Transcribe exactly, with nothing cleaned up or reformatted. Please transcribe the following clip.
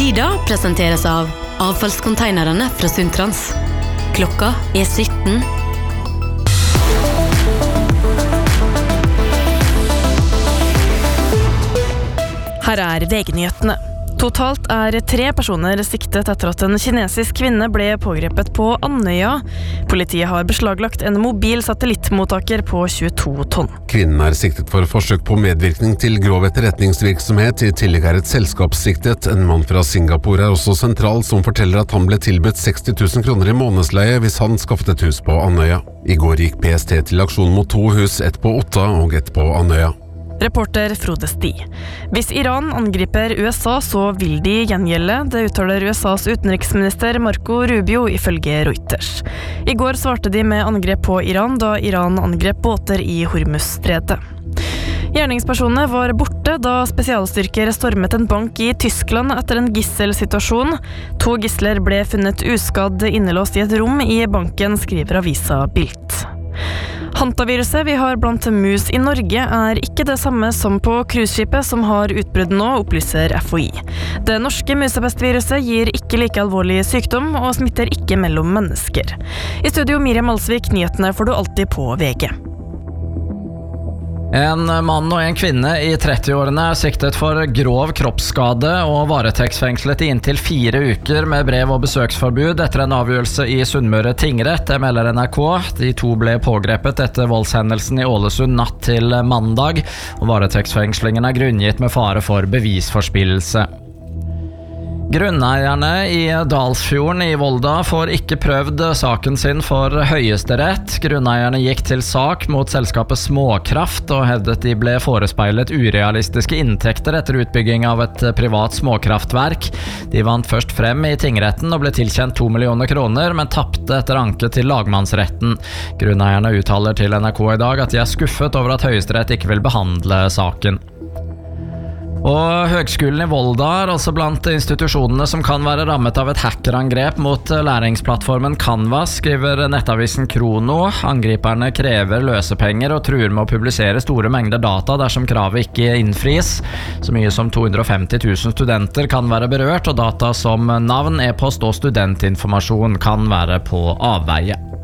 Sida presenteres av avfallskonteinerne fra Sundtrans. Klokka er sytten. Her er V G-nyhetene. Totalt er tre personer siktet etter at en kinesisk kvinne ble pågrepet på Andøya. Politiet har beslaglagt en mobil satellittmottaker på tjueto tonn. Kvinnen er siktet for forsøk på medvirkning til grov etterretningsvirksomhet. I tillegg er et selskap siktet. En mann fra Singapore er også sentral, som forteller at han ble tilbudt seksti tusen kroner i månedsleie hvis han skaffet et hus på Andøya. I går gikk P S T til aksjon mot to hus, ett på Otta og ett på Andøya. Reporter Frode Sti. Hvis Iran angriper U S A, så vil de gjengjelde. Det uttaler U S As utenriksminister Marco Rubio ifølge Reuters. I går svarte de med angrep på Iran da Iran angrep båter i Hormuzstredet. Gjerningspersonene var borte da spesialstyrker stormet en bank i Tyskland etter en gisselsituasjon. To gisler ble funnet uskadd innelåst i et rom i banken, skriver avisa Bild. Hantaviruset vi har blant mus i Norge er ikke det samme som på cruiseskipet som har utbrudd nå, opplyser F H I. Det norske musepestviruset gir ikke like alvorlig sykdom og smitter ikke mellom mennesker. I studio Miriam Alsvik, nyhetene får du alltid på V G. En mann og en kvinne i trettiårene er siktet for grov kroppsskade og varetektsfengslet i inntil fire uker med brev- og besøksforbud etter en avgjørelse i Sunnmøre tingrett, det melder N R K. De to ble pågrepet etter voldshendelsen i Ålesund natt til mandag, og varetektsfengslingen er grunngitt med fare for bevisforspillelse. Grunneierne i Dalsfjorden i Volda får ikke prøvd saken sin for Høyesterett. Grunneierne gikk til sak mot selskapet Småkraft og hevdet de ble forespeilet urealistiske inntekter etter utbygging av et privat småkraftverk. De vant først frem i tingretten og ble tilkjent to millioner kroner, men tappte etter anke til lagmannsretten. Grunneierne uttaler til N R K i dag at de er skuffet over at Høyesterett ikke vil behandle saken. Og Høgskolen i Volda er også blant institusjonene som kan være rammet av et hackerangrep mot læringsplattformen Canvas, skriver nettavisen Krono. Angriperne krever løsepenger og truer med å publisere store mengder data dersom kravet ikke innfris. Så mye som to hundre og femti tusen studenter kan være berørt, og data som navn, e-post og studentinformasjon kan være på avveie.